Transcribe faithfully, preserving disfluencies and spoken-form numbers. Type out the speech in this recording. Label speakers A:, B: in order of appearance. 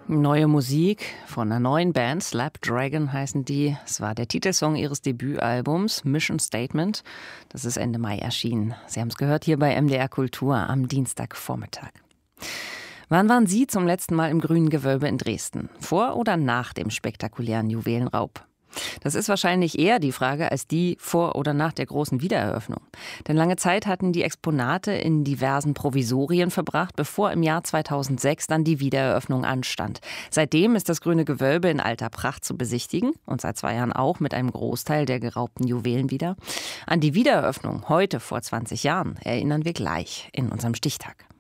A: Neue Musik von einer neuen Band, Slapdragon heißen die. Es war der Titelsong ihres Debütalbums Mission Statement. Das ist Ende Mai erschienen. Sie haben es gehört hier bei M D R Kultur am Dienstagvormittag. Wann waren Sie zum letzten Mal im Grünen Gewölbe in Dresden? Vor oder nach dem spektakulären Juwelenraub? Das ist wahrscheinlich eher die Frage als die vor oder nach der großen Wiedereröffnung. Denn lange Zeit hatten die Exponate in diversen Provisorien verbracht, bevor im Jahr zweitausendsechs dann die Wiedereröffnung anstand. Seitdem ist das Grüne Gewölbe in alter Pracht zu besichtigen und seit zwei Jahren auch mit einem Großteil der geraubten Juwelen wieder. An die Wiedereröffnung heute vor zwanzig Jahren erinnern wir gleich in unserem Stichtag.